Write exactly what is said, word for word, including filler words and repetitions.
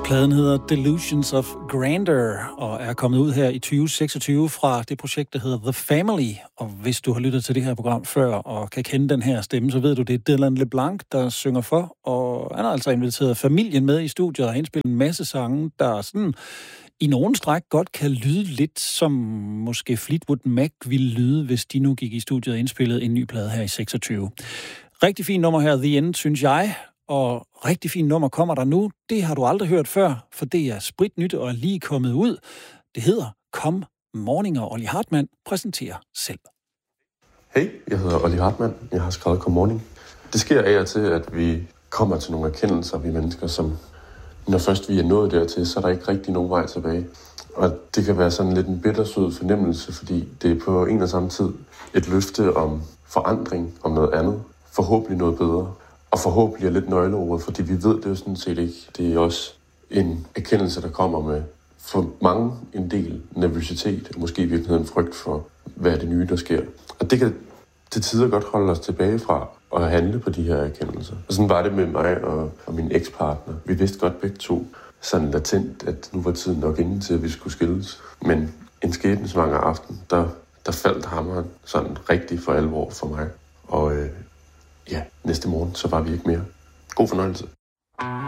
Pladen hedder Delusions of Grandeur og er kommet ud her i tyve seksogtyve fra det projekt, der hedder The Family. Og hvis du har lyttet til det her program før og kan kende den her stemme, så ved du, det er Dylan LeBlanc, der synger for. Og han har altså inviteret familien med i studiet og har indspillet en masse sange, der sådan i nogen stræk godt kan lyde lidt som måske Fleetwood Mac ville lyde, hvis de nu gik i studiet og indspillede en ny plade her i seksogtyve. Rigtig fin nummer her, The End, synes jeg. Og rigtig fin nummer kommer der nu. Det har du aldrig hørt før, for det er spritnyt og er lige kommet ud. Det hedder Come Morning, og Olli Hartmann præsenterer selv. Hej, jeg hedder Olli Hartmann. Jeg har skrevet Come Morning. Det sker af og til, at vi kommer til nogle erkendelser, vi mennesker, som når først vi er nået dertil, så er der ikke rigtig nogen vej tilbage. Og det kan være sådan lidt en bittersød fornemmelse, fordi det er på en og samme tid et løfte om forandring, om noget andet. Forhåbentlig noget bedre. Og forhåbentlig er lidt nøgleordet, fordi vi ved det jo sådan set ikke. Det er også en erkendelse, der kommer med for mange en del nervøsitet, og måske i virkeligheden frygt for, hvad er det nye, der sker. Og det kan til tider godt holde os tilbage fra at handle på de her erkendelser. Og sådan var det med mig og, og min ekspartner. Vi vidste godt begge to sådan latent, at nu var tiden nok inde til, at vi skulle skilles. Men en skæbnesvanger aften, der, der faldt hammeren sådan rigtig for alvor for mig. Og øh, ja, næste morgen, så var vi ikke mere. God fornøjelse.